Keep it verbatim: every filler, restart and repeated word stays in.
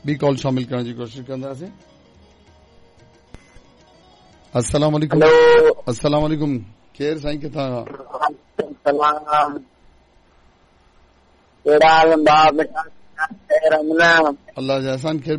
ॿी कॉल शामिल करण जी कोशिश कंदासीं। अस्सलाम वालेकुम। अस्सलाम वालेकुम। केर साईं किथां? कहिड़ा हाल भाउ? बेटा अल्लाह जा एहसान।